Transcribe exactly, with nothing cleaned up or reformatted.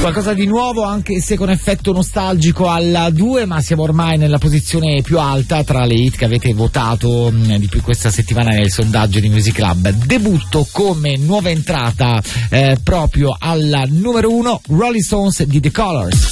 Qualcosa di nuovo, anche se con effetto nostalgico, alla due, ma siamo ormai nella posizione più alta tra le hit che avete votato mh, di più questa settimana nel sondaggio di Music Club. Debutto come nuova entrata eh, proprio alla numero uno, Rolling Stones di The Colours.